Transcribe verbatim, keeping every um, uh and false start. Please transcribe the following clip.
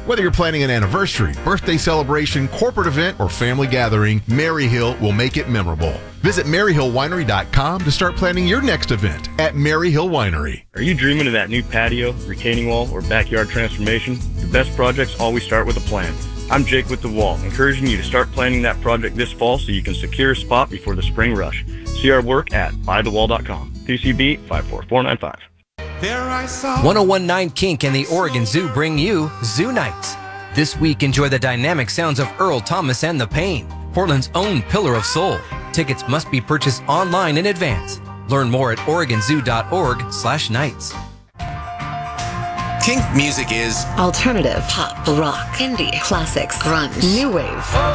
Whether you're planning an anniversary, birthday celebration, corporate event, or family gathering, Maryhill will make it memorable. Visit Maryhill Winery dot com to start planning your next event at Maryhill Winery. Are you dreaming of that new patio, retaining wall, or backyard transformation? The best projects always start with a plan. I'm Jake with The Wall, encouraging you to start planning that project this fall so you can secure a spot before the spring rush. See our work at buy the wall dot com. P C B five four four nine five. one oh one point nine Kink and the Oregon Zoo bring you Zoo Nights. This week, enjoy the dynamic sounds of Earl Thomas and the Pain, Portland's own Pillar of Soul. Tickets must be purchased online in advance. Learn more at oregon zoo dot org slash nights. Kink music is alternative, pop, rock, indie, classics, grunge, new wave.